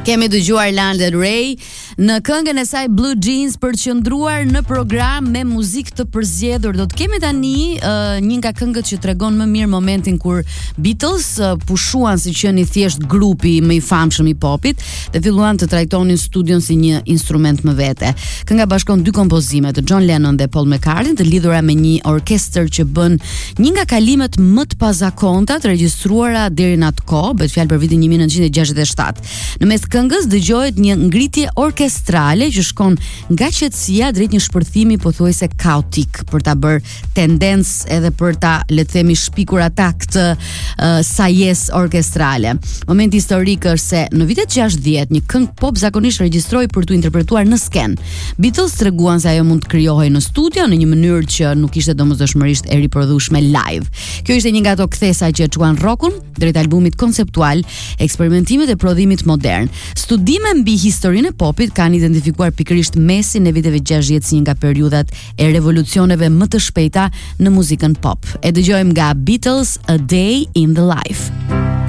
Kemi dëgjuar Lana Del Rey në këngën e saj Blue Jeans për të qëndruar në program me muzikë të përzgjedhur. Do të kemi tani një nga këngët që tregon më mirë momentin kur Beatles pushuan si qenë thjesht grupi më i famshëm i popit dhe filluan të trajtonin studion si një instrument më vete. Kënga bashkon dy kompozime të John Lennon dhe Paul McCartney, të lidhura me një orkestër që bën një nga kalimet më të pazakonta të regjistruara deri në atë kohë, bëhet fjalë për vitin 1967. Në mes këngës dëgjohet një ngritje orkestrale që shkon nga qetësia drejt një shpërthimi pothuajse kaotik për ta bërë tendencë edhe për ta, le të themi, shpikur ata këtë sajes orkestrale. Momenti historik është se në vitet 60 një këngë pop zakonisht regjistroi për tu interpretuar në sken. Beatles treguan se ajo mund të krijohej në studio në një mënyrë që nuk ishte domosdoshmërisht e riprodhueshme live. Kjo ishte një nga ato kthesa që çuan rockun drejt albumit konceptual, eksperimentimet e prodhimit modern. Studime mbi historinë e popit kanë identifikuar pikërisht mesin e viteve 60 si një nga periudhat e revolucioneve më të shpejta në muzikën pop. E dëgjojmë nga Beatles, A Day in the Life.